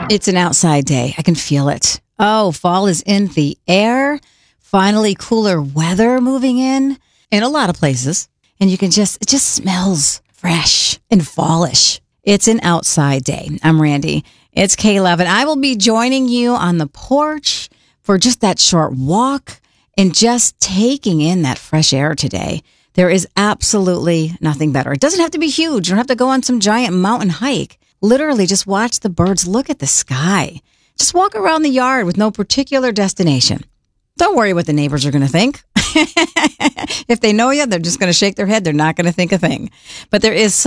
It's an outside day. I can feel it. Oh, fall is in the air. Finally, cooler weather moving in a lot of places. And it just smells fresh and fallish. It's an outside day. I'm Randy. It's K11. I will be joining you on the porch for just that short walk and just taking in that fresh air today. There is absolutely nothing better. It doesn't have to be huge. You don't have to go on some giant mountain hike. Literally, just watch the birds, look at the sky. Just walk around the yard with no particular destination. Don't worry what the neighbors are going to think. If they know you, they're just going to shake their head. They're not going to think a thing. But there is